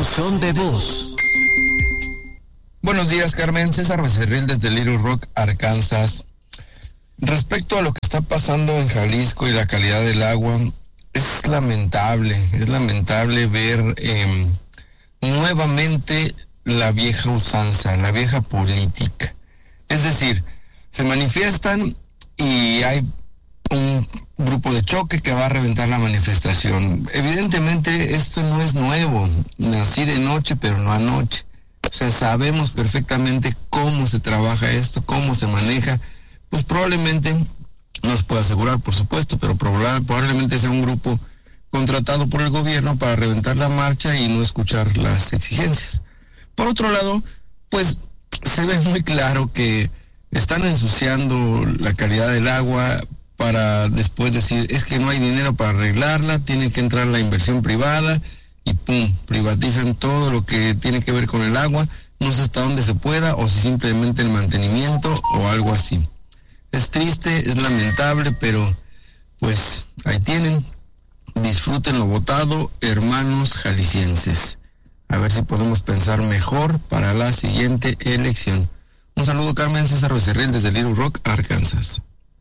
Buzón de voz. Buenos días, Carmen. César Becerril desde Little Rock, Arkansas. Respecto a lo que está pasando en Jalisco y la calidad del agua, es lamentable ver nuevamente la vieja usanza, la vieja política. Es decir, se manifiestan y hay un grupo de choque que va a reventar la manifestación. Evidentemente esto no es nuevo, nací de noche pero no anoche. O sea, sabemos perfectamente cómo se trabaja esto, cómo se maneja. Pues probablemente, no se puede asegurar por supuesto, pero probablemente sea un grupo contratado por el gobierno para reventar la marcha y no escuchar las exigencias. Por otro lado, pues se ve muy claro que están ensuciando la calidad del agua para después decir, es que no hay dinero para arreglarla, tiene que entrar la inversión privada y ¡pum!, privatizan todo lo que tiene que ver con el agua, no sé hasta dónde se pueda o si simplemente el mantenimiento o algo así. Es triste, es lamentable, pero pues ahí tienen, disfruten lo votado, hermanos jaliscienses. A ver si podemos pensar mejor para la siguiente elección. Un saludo, Carmen. César Becerril desde Little Rock, Arkansas.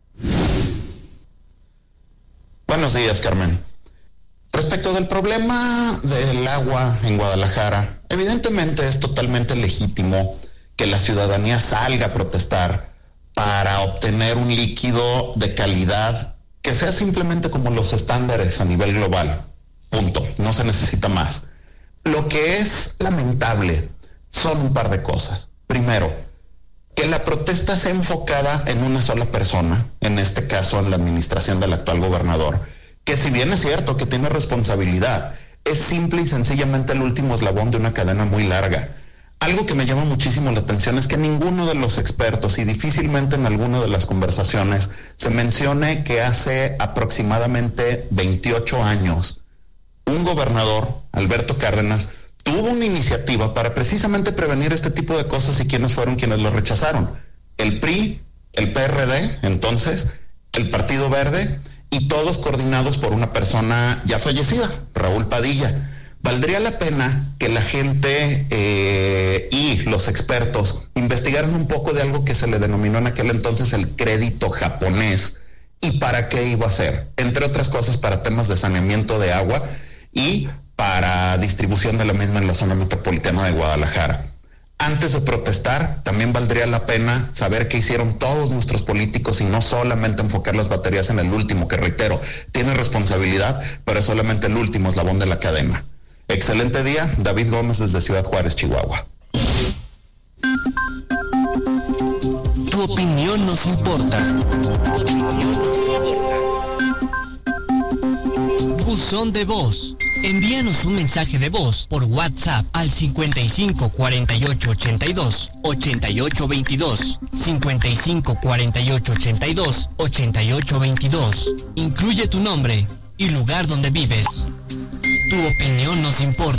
Buenos días, Carmen. Respecto del problema del agua en Guadalajara, evidentemente es totalmente legítimo que la ciudadanía salga a protestar para obtener un líquido de calidad que sea simplemente como los estándares a nivel global. Punto. No se necesita más. Lo que es lamentable son un par de cosas. Primero, que la protesta sea enfocada en una sola persona, en este caso en la administración del actual gobernador, que si bien es cierto que tiene responsabilidad, es simple y sencillamente el último eslabón de una cadena muy larga. Algo que me llama muchísimo la atención es que ninguno de los expertos y difícilmente en alguna de las conversaciones se mencione que hace aproximadamente 28 años un gobernador, Alberto Cárdenas, tuvo una iniciativa para precisamente prevenir este tipo de cosas y quiénes fueron quienes lo rechazaron. El PRI, el PRD, entonces, el Partido Verde y todos coordinados por una persona ya fallecida, Raúl Padilla. Valdría la pena que la gente y los expertos investigaran un poco de algo que se le denominó en aquel entonces el crédito japonés y para qué iba a ser, entre otras cosas para temas de saneamiento de agua y para distribución de la misma en la zona metropolitana de Guadalajara. Antes de protestar, también valdría la pena saber qué hicieron todos nuestros políticos y no solamente enfocar las baterías en el último, que reitero, tiene responsabilidad, pero es solamente el último eslabón de la cadena. Excelente día, David Gómez desde Ciudad Juárez, Chihuahua. Tu opinión nos importa. Buzón de voz. Envíanos un mensaje de voz por WhatsApp al 55 48 82 88 22, 55 48 82 88 22. Incluye tu nombre y lugar donde vives. Tu opinión nos importa.